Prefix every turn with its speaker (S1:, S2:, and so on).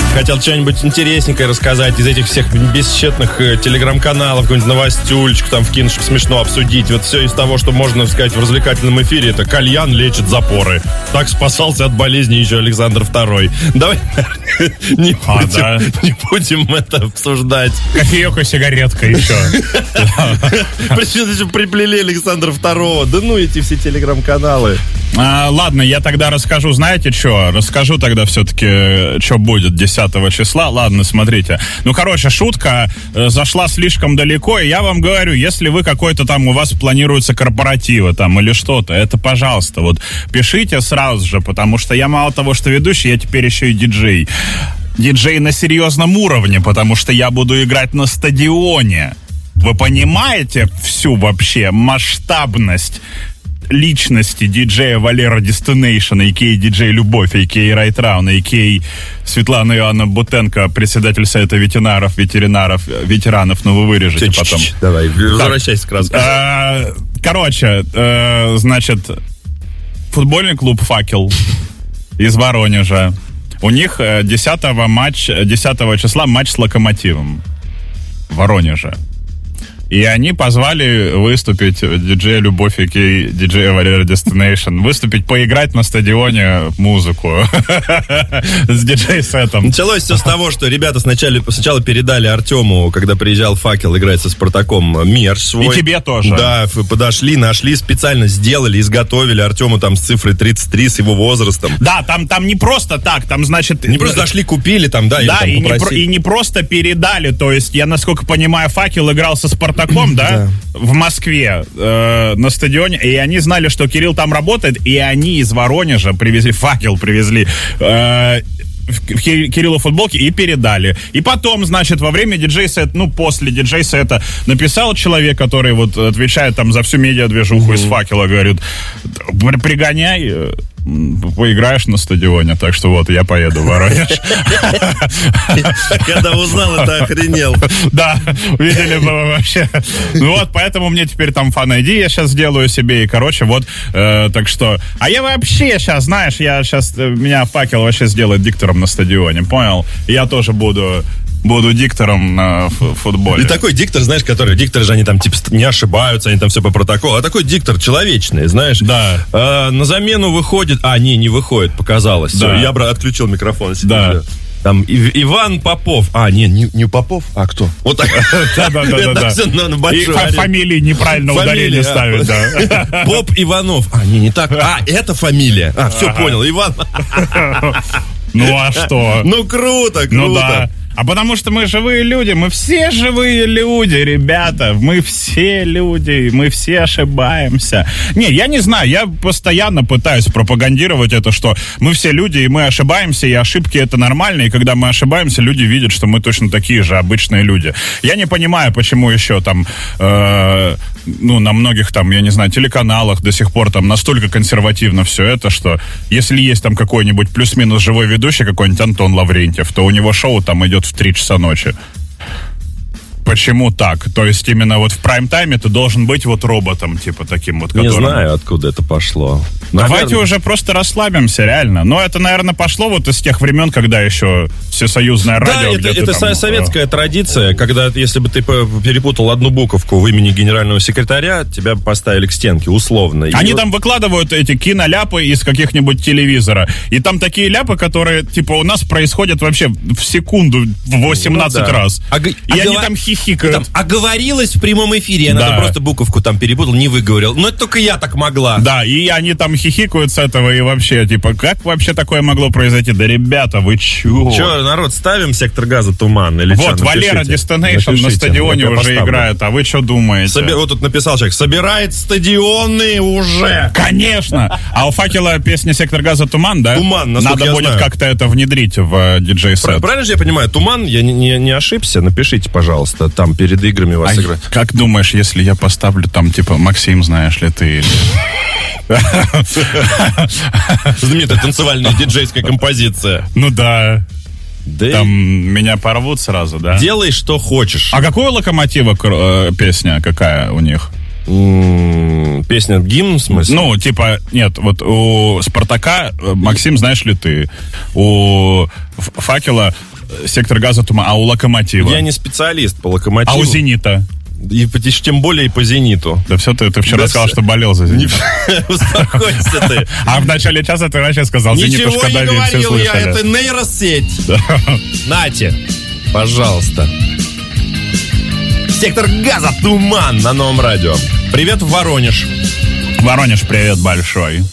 S1: хотел что-нибудь интересненькое рассказать из этих всех бесчетных телеграм-каналов, какую-нибудь новостюлечку там вкинуть, чтобы смешно обсудить. Вот все из того, что можно сказать в развлекательном эфире, это кальян лечит запоры. Так спасался от болезни еще Александр II. Давай не будем это обсуждать.
S2: Кофеек и сигаретка еще.
S1: Причем приплели Александра II. Да ну эти все телеграм-каналы.
S2: Ладно, я тогда расскажу, знаете что? Расскажу тогда все-таки, что будет 10 числа. Ладно, смотрите. Ну, короче, шутка зашла слишком далеко, и я вам говорю, если вы какой-то там, у вас планируются корпоративы там или что-то, это, пожалуйста, вот пишите сразу же, потому что я мало того, что ведущий, я теперь еще и диджей. Диджей на серьезном уровне, потому что я буду играть на стадионе. Вы понимаете всю вообще масштабность личности диджея Валера Destination, а.к.а. диджей Любовь, а.к.а. Райтраун, а.к.а. Светлана Иоанна Бутенко, председатель Совета ветеранов, но вы вырежете потом.
S1: Давай, возвращайся к рассказу.
S2: Короче, значит, футбольный клуб «Факел» из Воронежа. У них 10 числа матч с «Локомотивом» в Воронеже. И они позвали выступить диджея Любовь, а.к.а. диджея Валера Destination, выступить, поиграть на стадионе музыку с диджей-сетом.
S1: Началось все с того, что ребята сначала передали Артему, когда приезжал «Факел» играть со «Спартаком», мерч свой.
S2: И тебе тоже.
S1: Да, подошли, нашли, специально сделали, изготовили Артему там с цифрой 33, с его возрастом.
S2: Да, там не просто так, там, значит...
S1: Не просто зашли, купили там, да,
S2: да, и не просто передали, то есть, я, насколько понимаю, «Факел» играл со «Спартаком», да, в Москве на стадионе, и они знали, что Кирилл там работает, и они из Воронежа привезли, «Факел» привезли Кириллу футболки и передали. И потом, значит, во время диджей-сета, после диджей-сета написал человек, который вот отвечает там за всю медиа-движуху из «Факела», говорит, пригоняй, поиграешь на стадионе, так что вот, я поеду в Воронеж.
S1: Когда узнал, это охренел.
S2: Да, видели бы вы вообще. Ну вот, поэтому мне теперь там фан-айди я сейчас сделаю себе, и, короче, вот, так что... А я вообще сейчас, знаешь, меня «Факел» вообще сделает диктором на стадионе, понял? Я тоже буду диктором на футболе.
S1: И такой диктор, знаешь, дикторы же, они там типа не ошибаются, они там все по протоколу, а такой диктор человечный, знаешь.
S2: Да.
S1: На замену выходит, не выходит, показалось. Да. Все, я отключил микрофон.
S2: Да.
S1: Там Иван Попов. Не Попов, а кто? Вот так.
S2: Да. И фамилии неправильно ударение ставят, да.
S1: Поп Иванов. Не так. Это фамилия. Все, понял, Иван.
S2: Ну а что?
S1: Ну круто.
S2: Ну да. А потому что мы живые люди, мы все живые люди, ребята, мы все люди, мы все ошибаемся. Не, я не знаю, я постоянно пытаюсь пропагандировать это, что мы все люди, и мы ошибаемся, и ошибки это нормально, и когда мы ошибаемся, люди видят, что мы точно такие же обычные люди. Я не понимаю, почему еще там, на многих там, я не знаю, телеканалах до сих пор там настолько консервативно все это, что если есть там какой-нибудь плюс-минус живой ведущий, какой-нибудь Антон Лаврентьев, то у него шоу там идет в 3 часа ночи. Почему так? То есть именно вот в прайм-тайме ты должен быть вот роботом, типа таким вот, которым...
S1: Не знаю, откуда это пошло.
S2: Давайте уже просто расслабимся, реально. Но это, наверное, пошло вот из тех времен, когда еще всесоюзное радио...
S1: Да, это советская традиция, когда, если бы ты перепутал одну буковку в имени генерального секретаря, тебя поставили к стенке, условно.
S2: Они там выкладывают эти киноляпы из каких-нибудь телевизора. И там такие ляпы, которые, типа, у нас происходят вообще в секунду в 18 раз. И они там хихикают.
S1: Оговорилась в прямом эфире, я надо просто буковку там перепутал, не выговорил. Но это только я так могла.
S2: Да, и они там хихикают с этого, и вообще, типа, как вообще такое могло произойти? Да, ребята, вы чё?
S1: Чё, народ, ставим «Сектор газа» «Туман»? Или
S2: вот, Валера Destination на стадионе уже играет, а вы что думаете?
S1: Вот тут написал человек, собирает стадионы уже.
S2: Конечно! А у «Факела» песня «Сектор газа» «Туман», да?
S1: «Туман», насколько
S2: надо будет как-то это внедрить в диджей-сет.
S1: Правильно же я понимаю, «Туман», я не ошибся, напишите, пожалуйста, там перед играми вас играть.
S2: Как думаешь, если я поставлю там, типа, Максим, знаешь ли ты?
S1: Знаменитая танцевальная диджейская композиция.
S2: Ну да. Там меня порвут сразу, да?
S1: Делай, что хочешь.
S2: А какой у «Локомотива» песня, какая у них?
S1: Песня «Гимн», в смысле?
S2: Ну, типа, нет, вот у «Спартака» Максим, знаешь ли ты? У «Факела» сектор газа туман, а у Локомотива?
S1: Я не специалист по Локомотиву.
S2: А у Зенита?
S1: И тем более и по «Зениту».
S2: Да все, ты вчера сказал, что болел за «Зенит».
S1: Успокойся ты.
S2: А в начале часа ты вообще сказал «Зенитушка
S1: Ничего не
S2: дави», все
S1: говорил я,
S2: слышали.
S1: это нейросеть. Нате, пожалуйста. Сектор газа «Туман» на Новом радио. Привет в Воронеж.
S2: Воронеж, привет большой.